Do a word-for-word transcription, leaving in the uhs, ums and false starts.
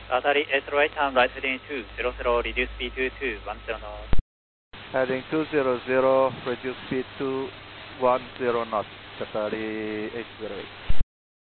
Qatari eight right hand, right heading two zero zero, reduce speed to two one zero knots. Heading two zero zero, reduce speed to one zero knots, Qatari eight zero eight.